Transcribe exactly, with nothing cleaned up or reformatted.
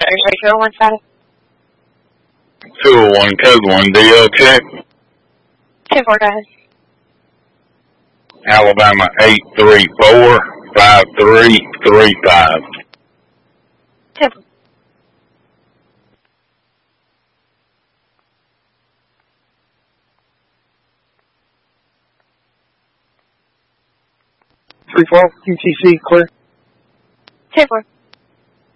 two oh one status. two oh one, code one, D L check. ten four, go ahead. Alabama eight three four, five three three five. ten four. three four, U T C, clear. ten four.